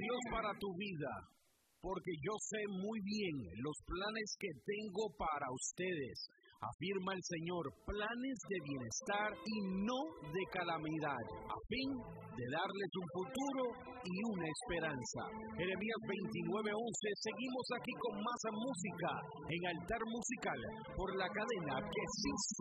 Dios para tu vida, porque yo sé muy bien los planes que tengo para ustedes, afirma el Señor, planes de bienestar y no de calamidad, a fin de darles un futuro y una esperanza. Jeremías 29:11, seguimos aquí con más música en Altar Musical por la cadena que sí